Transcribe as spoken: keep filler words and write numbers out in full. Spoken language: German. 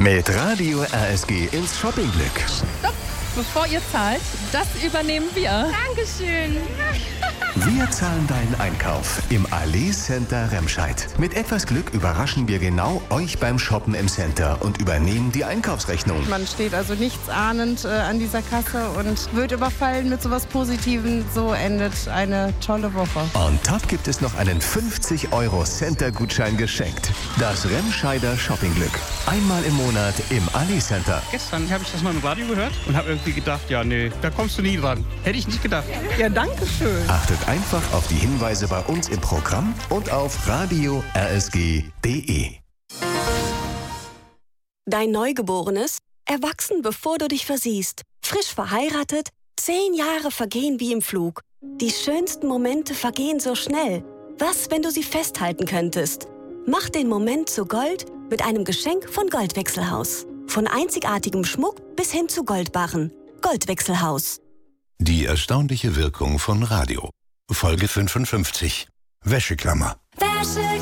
Mit Radio R S G ins Shoppingglück. Stopp! Bevor ihr zahlt, das übernehmen wir. Dankeschön. Wir zahlen deinen Einkauf im Allee Center Remscheid. Mit etwas Glück überraschen wir genau euch beim Shoppen im Center und übernehmen die Einkaufsrechnung. Man steht also nichts ahnend äh, an dieser Kasse und wird überfallen mit sowas Positivem. So endet eine tolle Woche. On top gibt es noch einen fünfzig Euro Center-Gutschein geschenkt. Das Remscheider Shoppingglück. Einmal im Monat im Allee Center. Gestern habe ich das mal im Radio gehört und habe irgendwie gedacht, ja nee, da kommst du nie dran. Hätte ich nicht gedacht. Ja, danke schön. Achtet einfach auf die Hinweise bei uns im Programm und auf radio r s g punkt d e. Dein Neugeborenes? Erwachsen, bevor du dich versiehst. Frisch verheiratet? Zehn Jahre vergehen wie im Flug. Die schönsten Momente vergehen so schnell. Was, wenn du sie festhalten könntest? Mach den Moment zu Gold mit einem Geschenk von Goldwechselhaus. Von einzigartigem Schmuck bis hin zu Goldbarren. Goldwechselhaus. Die erstaunliche Wirkung von Radio. Folge fünfundfünfzig. Wäscheklammer. Wäscheklammer.